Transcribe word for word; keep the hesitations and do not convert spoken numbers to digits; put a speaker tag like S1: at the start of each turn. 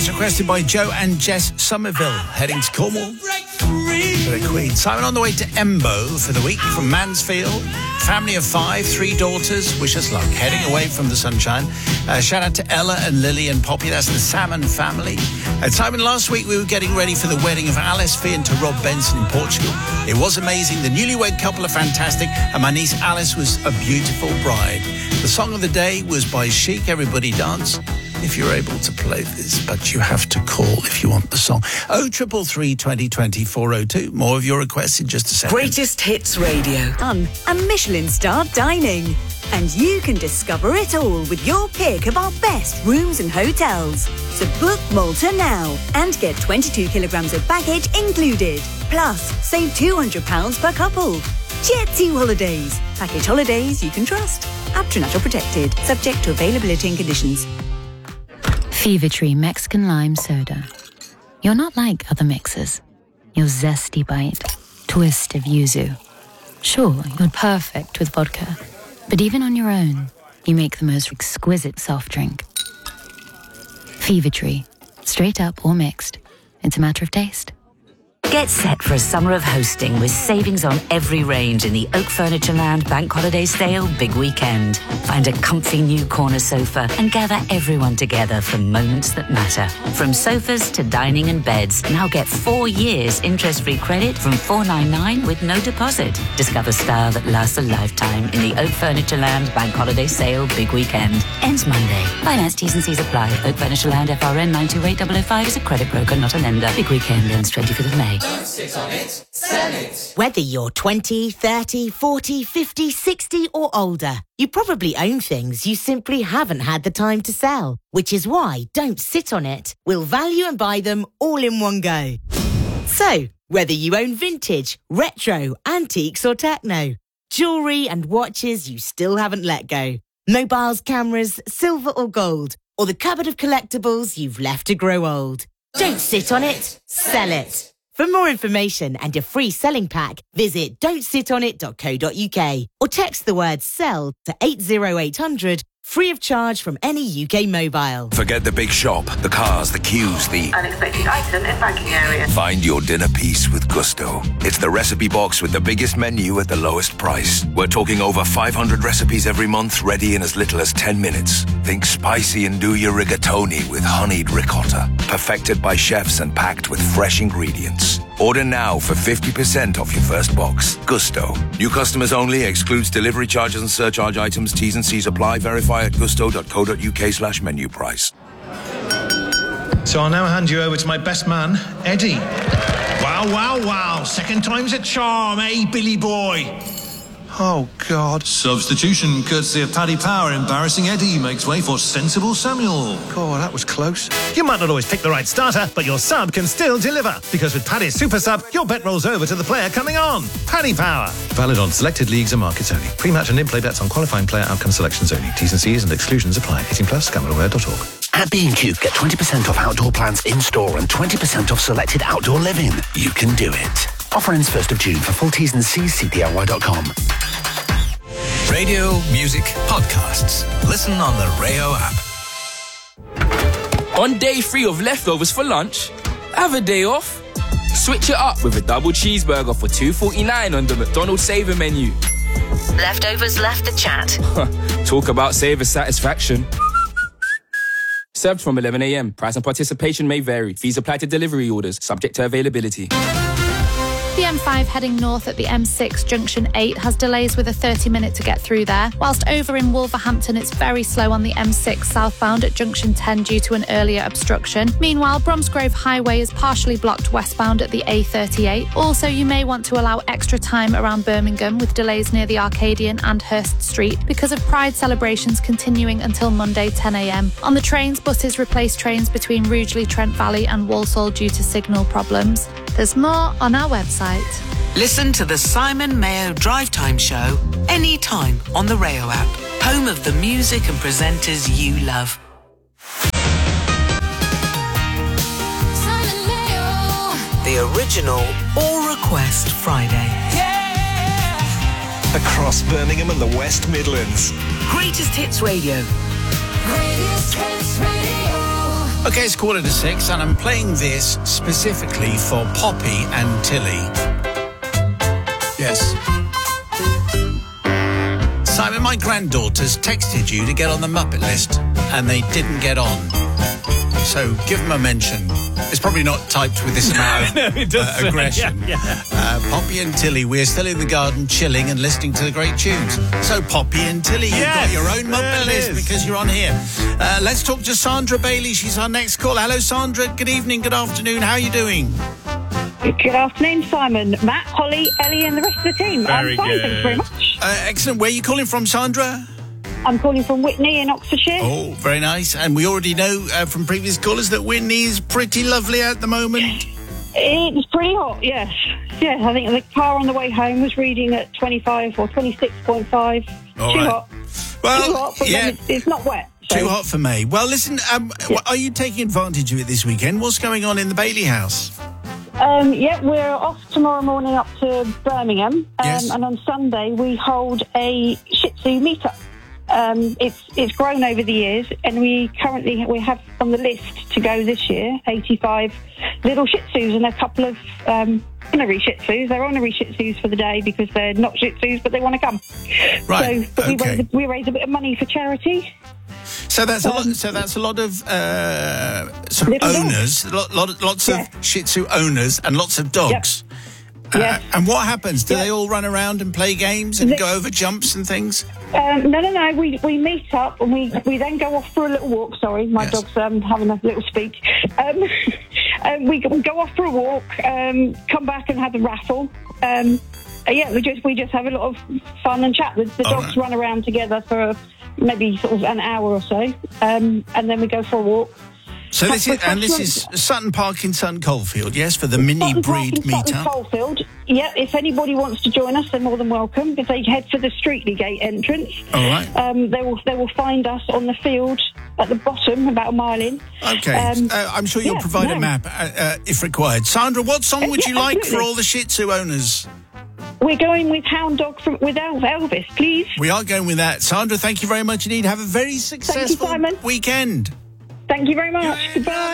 S1: As requested by Joe and Jess Somerville, heading to Cornwall for the Queen. Simon on the way to Embo for the week from Mansfield. Family of five, three daughters, wish us luck. Heading away from the sunshine. Uh, shout out to Ella and Lily and Poppy, that's the Salmon family. And Simon, last week we were getting ready for the wedding of Alice Finn to Rob Benson in Portugal. It was amazing. The newlywed couple are fantastic, and my niece Alice was a beautiful bride. The song of the day was by Chic, Everybody Dance. If you're able to play this, but you have to call if you want the song. oh triple three, twenty twenty, four oh two. More of your requests in just a second.
S2: Greatest Hits Radio.
S3: Fun and Michelin-starred dining. And you can discover it all with your pick of our best rooms and hotels. So book Malta now and get twenty-two kilograms of baggage included. Plus, save two hundred pounds per couple. Jet two Holidays. Package holidays you can trust. Aptronat or protected. Subject to availability and conditions.
S4: Fever Tree Mexican Lime Soda. You're not like other mixers. Your zesty bite, twist of yuzu. Sure, you're perfect with vodka, but even on your own, you make the most exquisite soft drink. Fever Tree, straight up or mixed. It's a matter of taste.
S2: Get set for a summer of hosting with savings on every range in the Oak Furnitureland Bank Holiday Sale Big Weekend. Find a comfy new corner sofa and gather everyone together for moments that matter. From sofas to dining and beds, now get four years interest-free credit from four ninety-nine with no deposit. Discover style that lasts a lifetime in the Oak Furnitureland Bank Holiday Sale Big Weekend. Ends Monday. Finance T's and C's apply. Oak Furnitureland F R N nine two eight zero zero five is a credit broker, not a lender. Big Weekend ends twenty-fifth of May.
S5: Don't sit on it, sell it.
S6: Whether you're twenty, thirty, forty, fifty, sixty or older, you probably own things you simply haven't had the time to sell, which is why Don't Sit on It will value and buy them all in one go. So, whether you own vintage, retro, antiques or techno, jewellery and watches you still haven't let go, mobiles, cameras, silver or gold, or the cupboard of collectibles you've left to grow old. Don't sit on it, sell it. For more information and a free selling pack, visit don't sit on it dot co dot uk or text the word SELL to eight oh eight hundred, free of charge from any U K mobile.
S7: Forget the big shop, the cars, the queues, the
S8: unexpected item in banking area.
S7: Find your dinner piece with Gusto. It's the recipe box with the biggest menu at the lowest price. We're talking over five hundred recipes every month, ready in as little as ten minutes. Think spicy and do your rigatoni with honeyed ricotta. Perfected by chefs and packed with fresh ingredients. Order now for fifty percent off your first box. Gusto. New customers only. Excludes delivery charges and surcharge items. T's and C's apply. Verify at gusto dot co dot uk slash menu price.
S9: So I'll now hand you over to my best man, Eddie. Wow, wow, wow. Second time's a charm, eh, Billy boy? Oh, God.
S10: Substitution, courtesy of Paddy Power. Embarrassing Eddie makes way for sensible Samuel.
S9: God, that was close. You might not always pick the right starter, but your sub can still deliver. Because with Paddy's Super Sub, your bet rolls over to the player coming on. Paddy Power. Valid on selected leagues and markets only. Pre-match and in-play bets on qualifying player outcome selections only. T's and C's and exclusions apply. eighteen plus, gambleware dot org.
S11: At B and Q, get twenty percent off outdoor plants in-store and twenty percent off selected outdoor living. You can do it. Offer ends first of June. For full T's and C's, c d l y dot com.
S1: Radio, music, podcasts. Listen on the Rayo app.
S12: On day three of leftovers for lunch, have a day off. Switch it up with a double cheeseburger for two forty-nine on the McDonald's Saver menu.
S2: Leftovers left the chat.
S12: Talk about Saver satisfaction. Served from eleven a.m. Price and participation may vary. Fees apply to delivery orders, subject to availability.
S13: The M five heading north at the M six junction eight has delays with a thirty minute to get through there, whilst over in Wolverhampton it's very slow on the M six southbound at junction ten due to an earlier obstruction. Meanwhile, Bromsgrove Highway is partially blocked westbound at the A thirty-eight. Also, you may want to allow extra time around Birmingham with delays near the Arcadian and Hurst Street because of Pride celebrations continuing until Monday ten a.m. On the trains, buses replace trains between Rugeley, Trent Valley and Walsall due to signal problems. There's more on our website.
S14: Listen to the Simon Mayo Drive Time Show anytime on the Rayo app, home of the music and presenters you love. Simon Mayo. The original All Request Friday.
S9: Yeah! Across Birmingham and the West Midlands.
S14: Greatest Hits Radio.
S5: Greatest Hits Radio.
S1: Okay, it's quarter to six, and I'm playing this specifically for Poppy and Tilly. Yes. Simon, my granddaughters texted you to get on the Muppet list, and they didn't get on. So give them a mention. It's probably not typed with this amount of
S15: no, it does
S1: uh, aggression.
S15: Yeah, yeah.
S1: Uh, Poppy and Tilly, we're still in the garden chilling and listening to the great tunes. So Poppy and Tilly, you've
S15: Yes,
S1: got your own Muppet list
S15: is.
S1: because you're on here. Uh, let's talk to Sandra Bailey. She's our next call. Hello, Sandra. Good evening, good afternoon. How are you doing?
S16: Good afternoon, Simon, Matt, Holly, Ellie and the rest of the team.
S1: Very
S16: I'm fine,
S1: good.
S16: thanks very much.
S1: Uh, excellent. Where are you calling from, Sandra?
S16: I'm calling from Whitney in Oxfordshire.
S1: Oh, very nice. And we already know uh, from previous callers that Whitney is pretty lovely at the moment.
S16: It's pretty hot, yes. Yes, I think the car on the way home was reading at twenty-five or twenty-six point five.
S1: All
S16: Too
S1: right.
S16: hot.
S1: Well,
S16: Too hot, but
S1: yeah.
S16: then it's, it's not wet. So.
S1: Too hot for me. Well, listen, um, are you taking advantage of it this weekend? What's going on in the Bailey house?
S16: Um, yeah, we're off tomorrow morning up to Birmingham. Um,
S1: Yes.
S16: And on Sunday we hold a Shih Tzu meetup. Um, it's it's grown over the years, and we currently we have on the list to go this year eighty-five little Shih Tzus and a couple of um, honorary Shih Tzus. They're honorary Shih Tzus for the day because they're not Shih Tzus, but they want to come.
S1: Right,
S16: So, but we,
S1: okay.
S16: raise a, we raise a bit of money for charity.
S1: So that's a
S16: Um,
S1: lot. So that's a lot of uh, sort of
S16: Little dogs.
S1: owners, lot, lot, lots
S16: Yeah.
S1: of Shih Tzu owners, and lots of dogs. Uh,
S16: Yeah.
S1: And what happens? Do they all run around and play games and go over jumps and things?
S16: Um, no, no, no. We we meet up and we, we then go off for a little walk. Sorry, my
S1: Yes.
S16: dog's um, having a little speech. Um, um, we go- go off for a walk, um, come back and have a raffle. Um, uh, yeah, we just we just have a lot of fun and chat. The, the
S1: All
S16: dogs
S1: right.
S16: run around together for maybe sort of an hour or so, um, and then we go for a walk.
S1: So this is and this is Sutton Park in Sutton Coldfield, yes, for the mini breed
S16: Sutton
S1: meetup.
S16: Coldfield. Yeah, if anybody wants to join us, they're more than welcome. If they head for the Streetley Gate entrance,
S1: All right.
S16: um, they will they will find us on the field at the bottom, about a mile in.
S1: Okay,
S16: Um,
S1: uh, I'm sure you'll
S16: yeah,
S1: provide
S16: no.
S1: a map uh, uh, if required. Sandra, what song would
S16: Yeah,
S1: you like for
S16: absolutely.
S1: all the Shih Tzu owners?
S16: We're going with Hound Dog from with Elv- Elvis, please.
S1: We are going with that. Sandra, thank you very much indeed. Have a very successful
S16: Simon.
S1: weekend.
S16: Thank you very much. Goodbye.